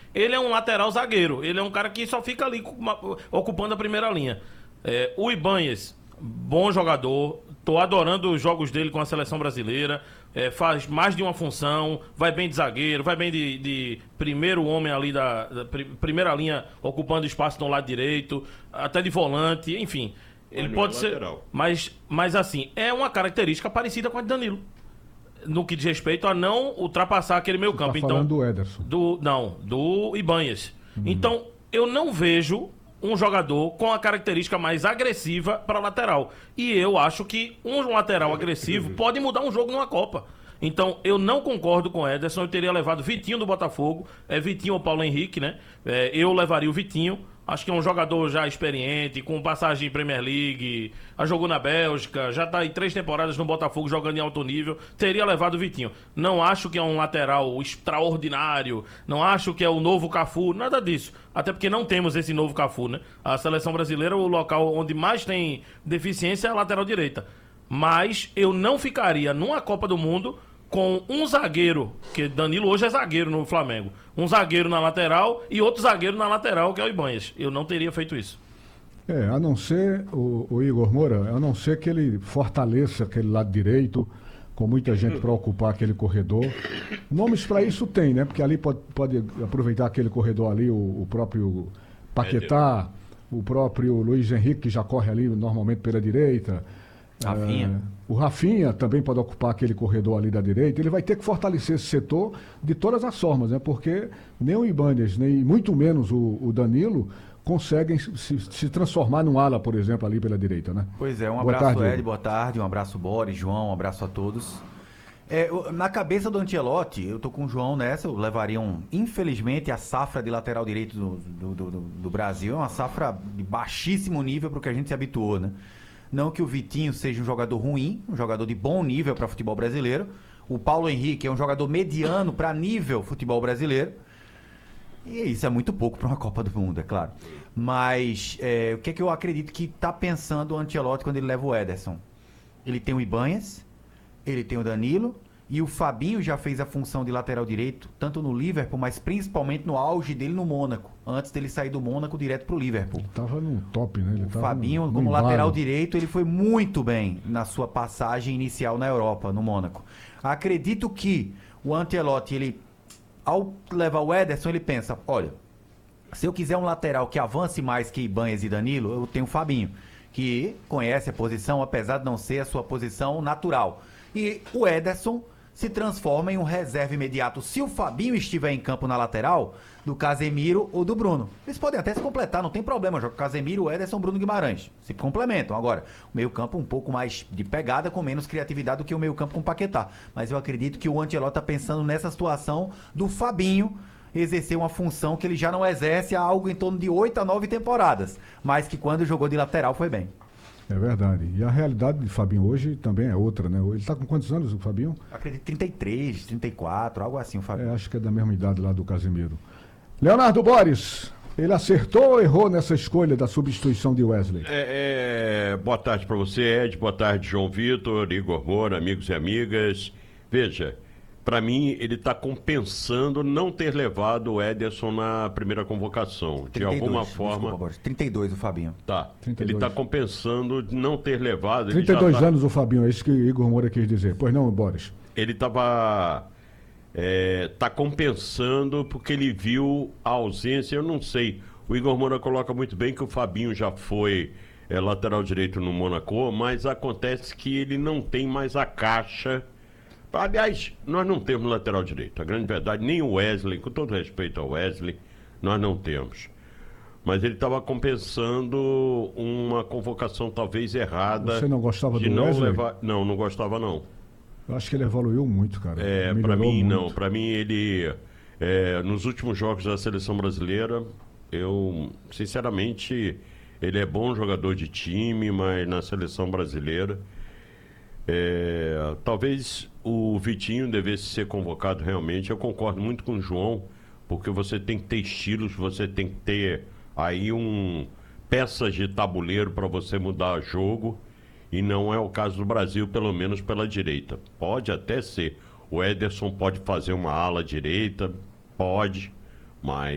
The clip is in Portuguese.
Ele é um lateral zagueiro. Ele é um cara que só fica ali ocupando a primeira linha. O Ibanez, bom jogador. Tô adorando os jogos dele com a seleção brasileira. Faz mais de uma função. Vai bem de zagueiro, vai bem de primeiro homem ali da primeira linha, ocupando espaço no lado direito, até de volante, enfim. Ele pode ser. Lateral. Mas assim, é uma característica parecida com a de Danilo. No que diz respeito a não ultrapassar aquele meio campo. Tá falando do Ederson. Do Ibanez. Então, eu não vejo um jogador com a característica mais agressiva para lateral. E eu acho que um lateral agressivo pode mudar um jogo numa Copa. Então, eu não concordo com o Ederson. Eu teria levado Vitinho do Botafogo. Vitinho ou Paulo Henrique, né? Eu levaria o Vitinho. Acho que é um jogador já experiente, com passagem em Premier League, já jogou na Bélgica, já está aí 3 temporadas no Botafogo jogando em alto nível. Teria levado o Vitinho. Não acho que é um lateral extraordinário, não acho que é o novo Cafu, nada disso. Até porque não temos esse novo Cafu, né? A seleção brasileira, o local onde mais tem deficiência é a lateral direita. Mas eu não ficaria numa Copa do Mundo com um zagueiro, que Danilo hoje é zagueiro no Flamengo, um zagueiro na lateral e outro zagueiro na lateral, que é o Ibanez. Eu não teria feito isso. A não ser, o Igor Moura, a não ser que ele fortaleça aquele lado direito, com muita gente para ocupar aquele corredor. Nomes para isso tem, né? Porque ali pode aproveitar aquele corredor ali, o próprio Paquetá, o próprio Luiz Henrique, que já corre ali normalmente pela direita. Rafinha. O Rafinha também pode ocupar aquele corredor ali da direita. Ele vai ter que fortalecer esse setor de todas as formas, né? Porque nem o Ibanez, nem muito menos o Danilo conseguem se transformar num ala, por exemplo, ali pela direita, né? Pois é, um Boa abraço, tarde, Ed, boa tarde, um abraço, Boris, João, um abraço a todos. Na cabeça do Ancelotti, eu tô com o João nessa, eu levaria infelizmente, a safra de lateral direito do Brasil é uma safra de baixíssimo nível para o que a gente se habituou, né? Não que o Vitinho seja um jogador ruim, um jogador de bom nível para futebol brasileiro. O Paulo Henrique é um jogador mediano para nível futebol brasileiro. E isso é muito pouco para uma Copa do Mundo, é claro. Mas o que é que eu acredito que está pensando o Ancelotti quando ele leva o Ederson? Ele tem o Ibanez, ele tem o Danilo, e o Fabinho já fez a função de lateral direito, tanto no Liverpool, mas principalmente no auge dele no Mônaco, antes dele sair do Mônaco direto pro Liverpool. Ele tava no top, né? O Fabinho, como lateral direito, ele foi muito bem na sua passagem inicial na Europa, no Mônaco. Acredito que o Ancelotti, ele, ao levar o Ederson, ele pensa, olha, se eu quiser um lateral que avance mais que Ibanez e Danilo, eu tenho o Fabinho, que conhece a posição, apesar de não ser a sua posição natural. E o Ederson se transforma em um reserva imediato, se o Fabinho estiver em campo na lateral, do Casemiro ou do Bruno. Eles podem até se completar, não tem problema. Joga Casemiro, Ederson, Bruno Guimarães. Se complementam. Agora, o meio-campo um pouco mais de pegada, com menos criatividade do que o meio-campo com Paquetá. Mas eu acredito que o Ancelotti está pensando nessa situação do Fabinho exercer uma função que ele já não exerce há algo em torno de 8 a 9 temporadas. Mas que quando jogou de lateral foi bem. É verdade. E a realidade de Fabinho hoje também é outra, né? Ele está com quantos anos, o Fabinho? Acredito 33, 34, algo assim, o Fabinho. Acho que é da mesma idade lá do Casemiro. Leonardo Boris, ele acertou ou errou nessa escolha da substituição de Wesley? Boa tarde para você, Ed. Boa tarde, João Vitor, Igor Moura, amigos e amigas. Veja, para mim, ele está compensando não ter levado o Ederson na primeira convocação. 32, de alguma forma. Desculpa, Boris. 32 o Fabinho. Tá. 32. Ele está compensando não ter levado. 32 ele anos o Fabinho, é isso que Igor Moura quis dizer. Pois não, Boris? Ele estava. Tá compensando porque ele viu a ausência. Eu não sei. O Igor Moura coloca muito bem que o Fabinho já foi lateral direito no Mônaco, mas acontece que ele não tem mais a caixa. Aliás, nós não temos lateral direito. A grande verdade, nem o Wesley, com todo respeito ao Wesley, nós não temos. Mas ele estava compensando uma convocação talvez errada. Você não gostava de do não Wesley? Não, não gostava não. Eu acho que ele evoluiu muito, cara. Para mim muito. não. Para mim ele, nos últimos jogos da seleção brasileira, eu, sinceramente, ele é bom jogador de time, mas na seleção brasileira, talvez o Vitinho devesse ser convocado realmente. Eu concordo muito com o João, porque você tem que ter estilos, você tem que ter aí peças de tabuleiro para você mudar jogo, e não é o caso do Brasil, pelo menos pela direita. Pode até ser. O Ederson pode fazer uma ala direita, pode, mas